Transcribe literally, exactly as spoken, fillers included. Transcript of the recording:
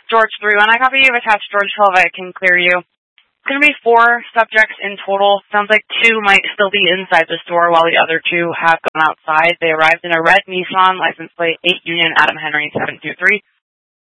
George three one, I copy you. Attached George twelve, I can clear you. It's going to be four subjects in total. Sounds like two might still be inside the store while the other two have gone outside. They arrived in a red Nissan, license plate eight Union Adam Henry seven two three.